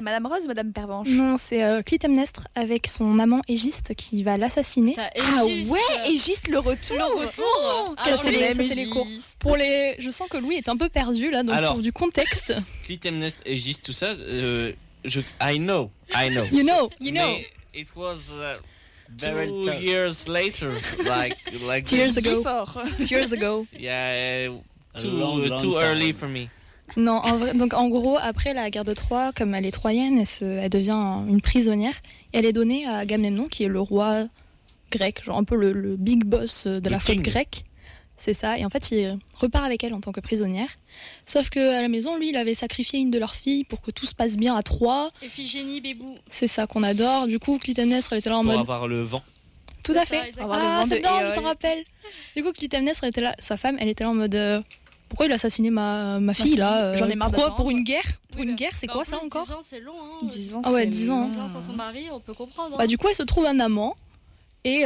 Madame Rose ou Madame Pervenche? Non, c'est Clytemnestre avec son amant Égiste qui va l'assassiner. Ah ouais, Égiste le retour. Ça, c'est les cours. Je sens que Louis est un peu perdu là, donc Alors, pour du contexte. Clytemnestre, Égiste, tout ça, I know. You know. Mais it was 2 years later, like 2 years ago. Fort. 2 years ago. Yeah, long too early time. for me. Non, donc en gros, après la guerre de Troie, comme elle est troyenne, elle devient une prisonnière. Et elle est donnée à Agamemnon, qui est le roi grec, genre un peu le big boss de la flotte grecque. C'est ça. Et en fait, il repart avec elle en tant que prisonnière. Sauf qu'à la maison, lui, il avait sacrifié une de leurs filles pour que tout se passe bien à Troie. Iphigénie, Bébou. C'est ça qu'on adore. Du coup, Clytemnestre, elle était là en mode... Pour avoir le vent. Tout à fait. C'est bien, je t'en rappelle. Du coup, Clytemnestre, elle était là, sa femme, elle était là en mode... Pourquoi il a assassiné ma fille là J'en ai marre Pourquoi d'attendre. Pour une guerre Pour une guerre, c'est quoi ça encore 10 ans, c'est long. 10 ans, Ah ouais, c'est 10 ans. 10 ans sans son mari, on peut comprendre. Bah, du coup, elle se trouve un amant et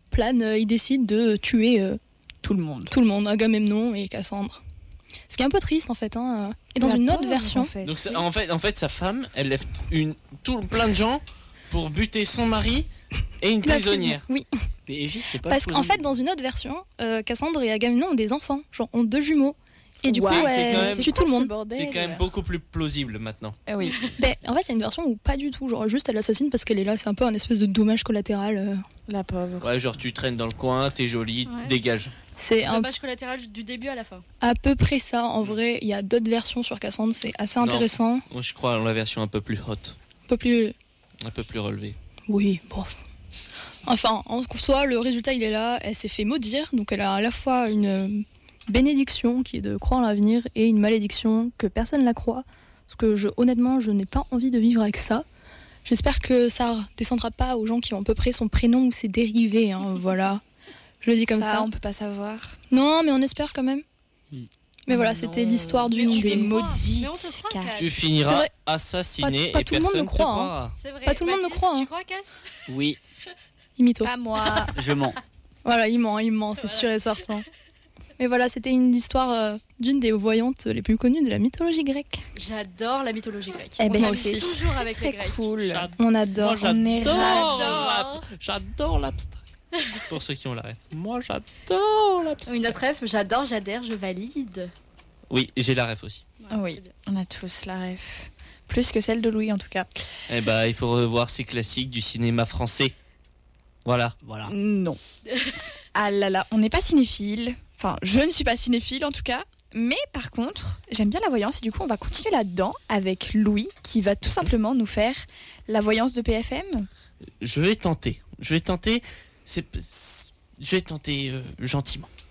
il décide de tuer tout le monde. Tout le monde, Agamemnon et Cassandre. Ce qui est un peu triste en fait. Et dans une autre version. Donc en fait, sa femme, elle lève plein de gens pour buter son mari et une prisonnière. Oui. Mais Égiste, c'est pas Parce qu'en fait, dans une autre version, Cassandre et Agamemnon ont des enfants, genre ont 2 jumeaux. Et du coup, elle tue tout le monde. C'est quand même beaucoup plus plausible maintenant. Oui. En fait, il y a une version où pas du tout. Genre, juste elle l'assassine parce qu'elle est là. C'est un peu un espèce de dommage collatéral. La pauvre. Ouais, genre tu traînes dans le coin, t'es jolie, dégage. C'est un dommage collatéral du début à la fin. À peu près ça. En vrai, il y a d'autres versions sur Cassandre. C'est assez intéressant. Moi, je crois en la version un peu plus hot. Un peu plus relevée. Oui, bon. Enfin, en soi, le résultat, il est là. Elle s'est fait maudire. Donc, elle a à la fois une bénédiction qui est de croire en l'avenir et une malédiction que personne ne la croit. Parce que honnêtement, je n'ai pas envie de vivre avec ça. J'espère que ça descendra pas aux gens qui ont à peu près son prénom ou ses dérivés. Hein, voilà. Je le dis comme ça. On peut pas savoir. Non, mais on espère quand même. Mais voilà, c'était l'histoire d'une des maudites. Tu finiras assassiné pas et tout le monde personne me ne te croit. croira. C'est vrai. Pas tout le monde me croit. Tu Hein. crois, Cass? Oui. Imito. Pas moi. Je mens. Voilà, il ment, c'est sûr et certain. Mais voilà, c'était une histoire d'une des voyantes les plus connues de la mythologie grecque. J'adore la mythologie grecque. Eh ben, moi aussi. Toujours avec les Grecs. Cool. On adore. J'adore l'abstrait. Pour ceux qui ont la ref. Moi, j'adore l'abstrait. Une autre ref, j'adore, j'adhère, je valide. Oui, j'ai la ref aussi. Voilà, Oui, c'est bien. on a tous la ref. Plus que celle de Louis, en tout cas. Eh ben, il faut revoir ces classiques du cinéma français. Voilà. Non. Ah là là, on n'est pas cinéphile. Enfin, je ne suis pas cinéphile, en tout cas. Mais par contre, j'aime bien la voyance. Et du coup, on va continuer là-dedans avec Louis, qui va tout simplement nous faire la voyance de PFM. Je vais tenter. Je vais tenter gentiment.